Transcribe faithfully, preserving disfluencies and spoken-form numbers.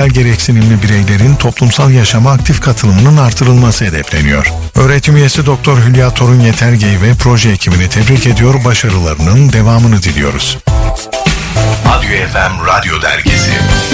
sosyal gereksinimli bireylerin toplumsal yaşama aktif katılımının artırılması hedefleniyor. Öğretim üyesi Doktor Hülya Torun Yetergey ve proje ekibini tebrik ediyor, başarılarının devamını diliyoruz. Adyo F M Radyo Dergisi.